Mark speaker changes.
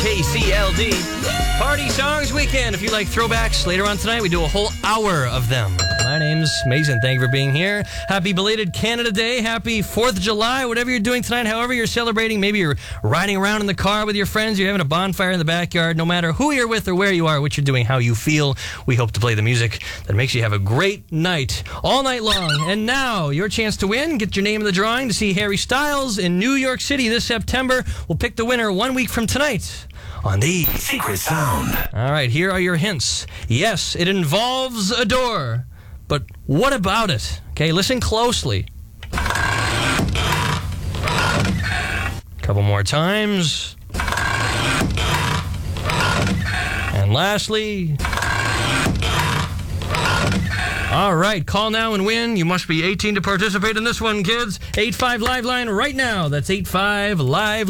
Speaker 1: KCLD. Party Songs Weekend. If you like throwbacks, later on tonight, we do a whole hour of them. My name's Mason. Thank you for being here. Happy belated Canada Day. Happy 4th of July. Whatever you're doing tonight, however you're celebrating. Maybe you're riding around in the car with your friends. You're having a bonfire in the backyard. No matter who you're with or where you are, what you're doing, how you feel, we hope to play the music that makes you have a great night all night long. And now, your chance to win. Get your name in the drawing to see Harry Styles in New York City this September. We'll pick the winner 1 week from tonight on the
Speaker 2: Secret Sound.
Speaker 1: All right, here are your hints. Yes, it involves a door. But what about it? Okay, listen closely. Couple more times. And lastly... All right, call now and win. You must be 18 to participate in this one, kids. 85 Live line right now. That's 85 Live.